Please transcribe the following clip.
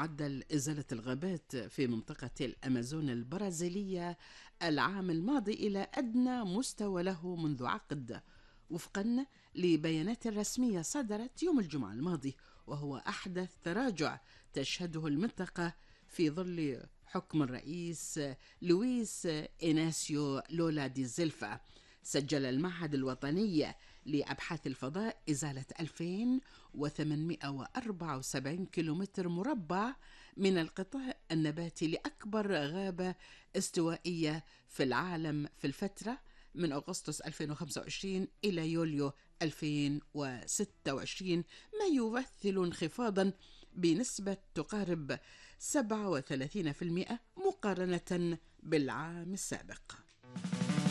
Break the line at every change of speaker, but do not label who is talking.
معدل إزالة الغابات في منطقة الأمازون البرازيلية العام الماضي إلى أدنى مستوى له منذ عقد، وفقا لبيانات رسمية صدرت يوم الجمعة الماضي، وهو أحدث تراجع تشهده المنطقة في ظل حكم الرئيس لويس إناسيو لولا دي زيلفا. سجل المعهد الوطني لأبحاث الفضاء إزالة 2874 كيلومتر مربع من القطاع النباتي لأكبر غابة استوائية في العالم في الفترة من أغسطس 2025 إلى يوليو 2026، ما يمثل انخفاضا بنسبة تقارب 37% مقارنة بالعام السابق.